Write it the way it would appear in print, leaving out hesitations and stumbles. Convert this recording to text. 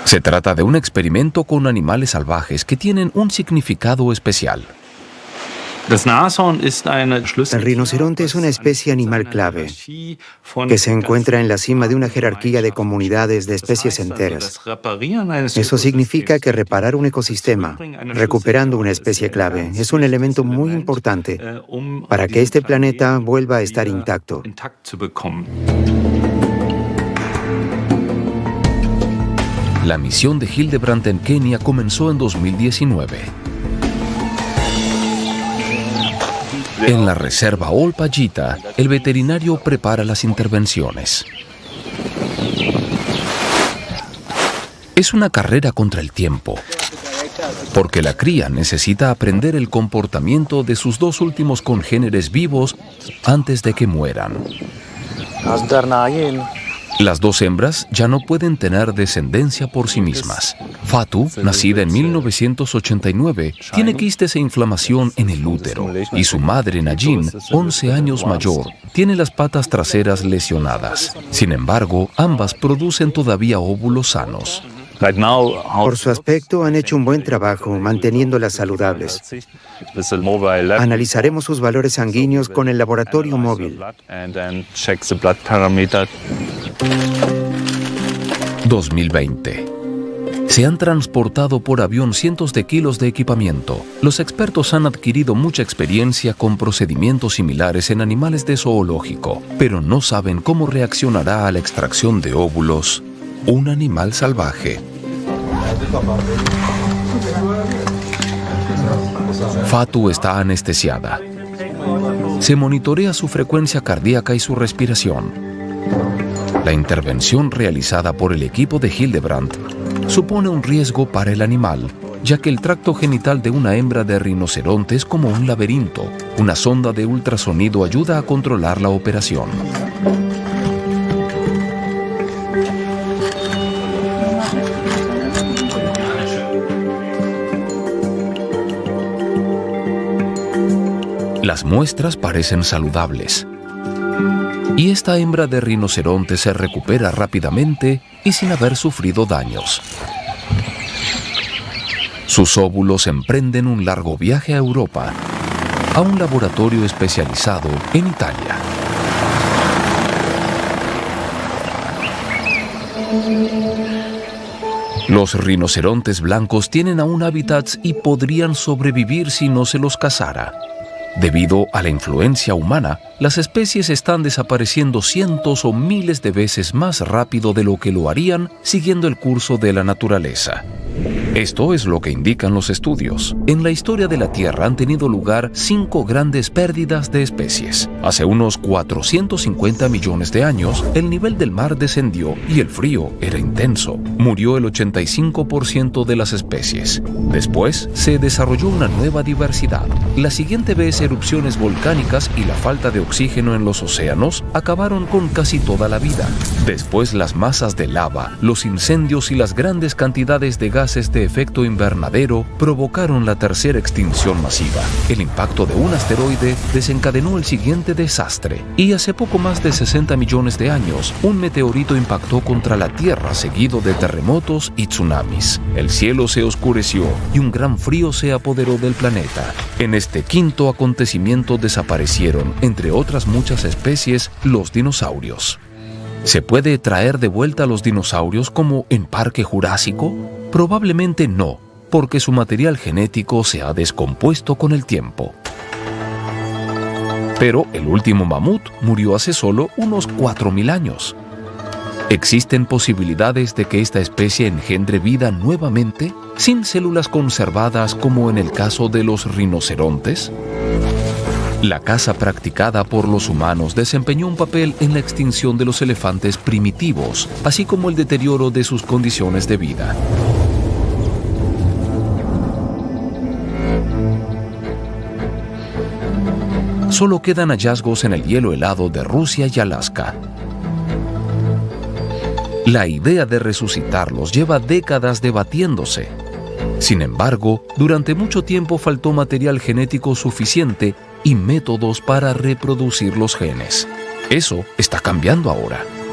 Se trata de un experimento con animales salvajes que tienen un significado especial. El rinoceronte es una especie animal clave que se encuentra en la cima de una jerarquía de comunidades de especies enteras. Eso significa que reparar un ecosistema, recuperando una especie clave, es un elemento muy importante para que este planeta vuelva a estar intacto. La misión de Hildebrandt en Kenia comenzó en 2019. En la reserva Olpajita, el veterinario prepara las intervenciones. Es una carrera contra el tiempo, porque la cría necesita aprender el comportamiento de sus dos últimos congéneres vivos antes de que mueran. Las dos hembras ya no pueden tener descendencia por sí mismas. Fatu, nacida en 1989, tiene quistes e inflamación en el útero. Y su madre, Najin, 11 años mayor, tiene las patas traseras lesionadas. Sin embargo, ambas producen todavía óvulos sanos. Por su aspecto, han hecho un buen trabajo manteniéndolas saludables. Analizaremos sus valores sanguíneos con el laboratorio móvil. 2020. Se han transportado por avión cientos de kilos de equipamiento. Los expertos han adquirido mucha experiencia con procedimientos similares en animales de zoológico, pero no saben cómo reaccionará a la extracción de óvulos un animal salvaje. Fatu está anestesiada. Se monitorea su frecuencia cardíaca y su respiración. La intervención realizada por el equipo de Hildebrandt supone un riesgo para el animal, ya que el tracto genital de una hembra de rinoceronte es como un laberinto. Una sonda de ultrasonido ayuda a controlar la operación. Las muestras parecen saludables. Y esta hembra de rinoceronte se recupera rápidamente y sin haber sufrido daños. Sus óvulos emprenden un largo viaje a Europa, a un laboratorio especializado en Italia. Los rinocerontes blancos tienen aún hábitats y podrían sobrevivir si no se los cazara. Debido a la influencia humana, las especies están desapareciendo cientos o miles de veces más rápido de lo que lo harían siguiendo el curso de la naturaleza. Esto es lo que indican los estudios. En la historia de la Tierra han tenido lugar 5 grandes pérdidas de especies. Hace unos 450 millones de años, el nivel del mar descendió y el frío era intenso. Murió el 85% de las especies. Después, se desarrolló una nueva diversidad. La siguiente vez, erupciones volcánicas y la falta de oxígeno en los océanos acabaron con casi toda la vida. Después, las masas de lava, los incendios y las grandes cantidades de gases de efecto invernadero provocaron la tercera extinción masiva. El impacto de un asteroide desencadenó el siguiente desastre. Y hace poco más de 60 millones de años, un meteorito impactó contra la Tierra seguido de terremotos y tsunamis. El cielo se oscureció y un gran frío se apoderó del planeta. En este quinto acontecimiento desaparecieron, entre otras muchas especies, los dinosaurios. ¿Se puede traer de vuelta a los dinosaurios como en Parque Jurásico? Probablemente no, porque su material genético se ha descompuesto con el tiempo. Pero el último mamut murió hace solo unos 4.000 años. ¿Existen posibilidades de que esta especie engendre vida nuevamente, sin células conservadas como en el caso de los rinocerontes? La caza practicada por los humanos desempeñó un papel en la extinción de los elefantes primitivos, así como el deterioro de sus condiciones de vida. Solo quedan hallazgos en el hielo helado de Rusia y Alaska. La idea de resucitarlos lleva décadas debatiéndose. Sin embargo, durante mucho tiempo faltó material genético suficiente y métodos para reproducir los genes. Eso está cambiando ahora.